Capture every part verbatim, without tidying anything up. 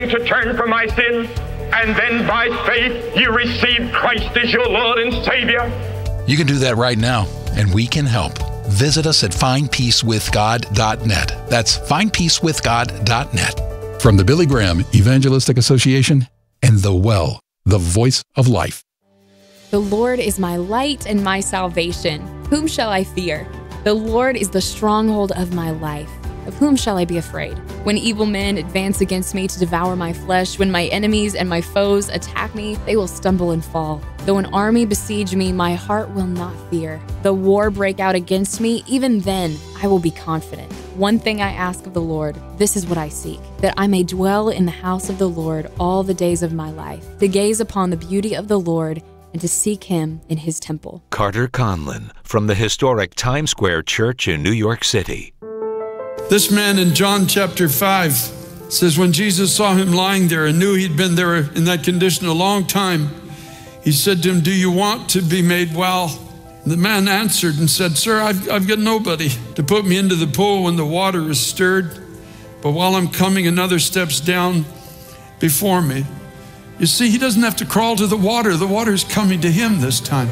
to turn from my sins, and then by faith you receive Christ as your Lord and Savior. You can do that right now, and we can help. Visit us at find peace with god dot net. That's find peace with god dot net. From the Billy Graham Evangelistic Association and The Well, the voice of life. The Lord is my light and my salvation. Whom shall I fear? The Lord is the stronghold of my life. Of whom shall I be afraid? When evil men advance against me to devour my flesh, when my enemies and my foes attack me, they will stumble and fall. Though an army besiege me, my heart will not fear. Though war break out against me, even then I will be confident. One thing I ask of the Lord, this is what I seek, that I may dwell in the house of the Lord all the days of my life, to gaze upon the beauty of the Lord and to seek Him in His temple. Carter Conlon from the historic Times Square Church in New York City. This man in John chapter five says when Jesus saw him lying there and knew he'd been there in that condition a long time, he said to him, "Do you want to be made well?" The man answered and said, "Sir, I've, I've got nobody to put me into the pool when the water is stirred. But while I'm coming, another steps down before me." You see, he doesn't have to crawl to the water. The water is coming to him this time.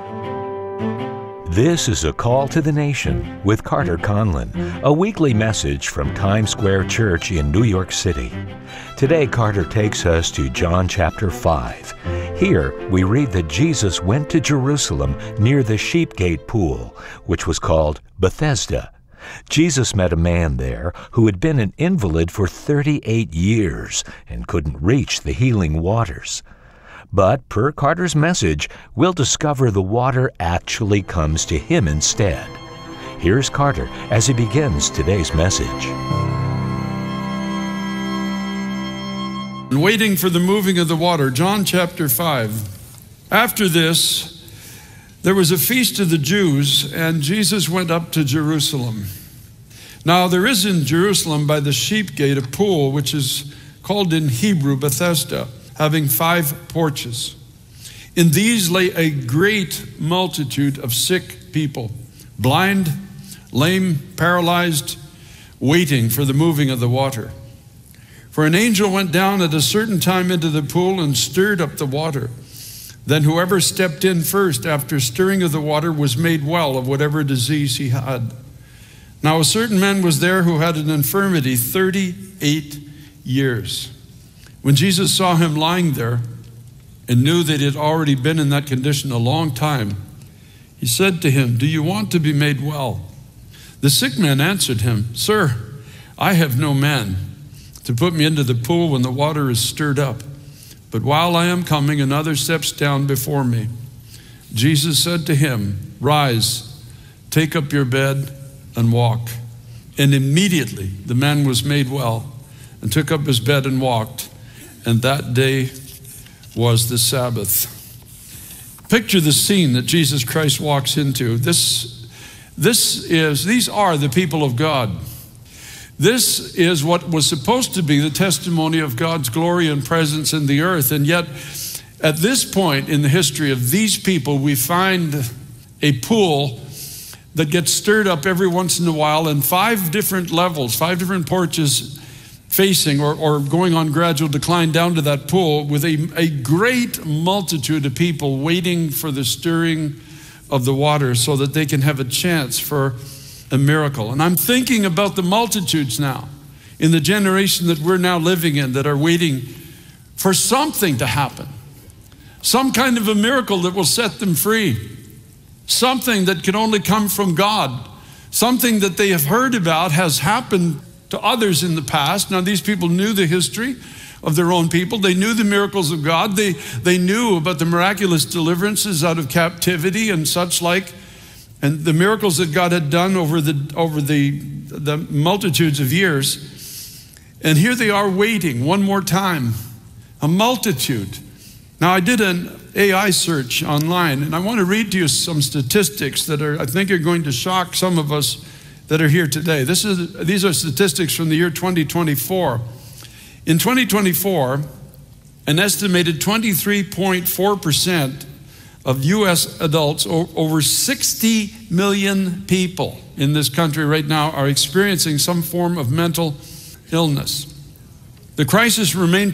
This is A Call to the Nation with Carter Conlon, a weekly message from Times Square Church in New York City. Today, Carter takes us to John chapter five. Here, we read that Jesus went to Jerusalem near the Sheep Gate Pool, which was called Bethesda. Jesus met a man there who had been an invalid for thirty-eight years and couldn't reach the healing waters. But per Carter's message, we'll discover the water actually comes to him instead. Here's Carter as he begins today's message. Waiting for the moving of the water, John chapter five. After this, there was a feast of the Jews, and Jesus went up to Jerusalem. Now there is in Jerusalem by the Sheep Gate a pool, which is called in Hebrew Bethesda, having five porches. In these lay a great multitude of sick people, blind, lame, paralyzed, waiting for the moving of the water. For an angel went down at a certain time into the pool and stirred up the water. Then whoever stepped in first after stirring of the water was made well of whatever disease he had. Now a certain man was there who had an infirmity thirty-eight years. When Jesus saw him lying there and knew that he had already been in that condition a long time, he said to him, "Do you want to be made well?" The sick man answered him, "Sir, I have no man to put me into the pool when the water is stirred up. But while I am coming, another steps down before me." Jesus said to him, "Rise, take up your bed and walk." And immediately the man was made well and took up his bed and walked. And that day was the Sabbath. Picture the scene that Jesus Christ walks into. This, this is, these are the people of God. This is what was supposed to be the testimony of God's glory and presence in the earth. And yet, at this point in the history of these people, we find a pool that gets stirred up every once in a while, and five different levels, five different porches facing or, or going on gradual decline down to that pool, with a, a great multitude of people waiting for the stirring of the water so that they can have a chance for a miracle. And I'm thinking about the multitudes now in the generation that we're now living in that are waiting for something to happen, some kind of a miracle that will set them free, something that can only come from God, something that they have heard about has happened to others in the past. Now, these people knew the history of their own people. They knew the miracles of God. They, they knew about the miraculous deliverances out of captivity and such like, and the miracles that God had done over the, over the, the multitudes of years. And here they are waiting one more time, a multitude. Now, I did an A I search online, and I want to read to you some statistics that are, I think, are going to shock some of us that are here today. This is, these are statistics from the year twenty twenty-four. In twenty twenty-four, an estimated twenty-three point four percent of U S adults, over sixty million people in this country right now, are experiencing some form of mental illness. The crisis remained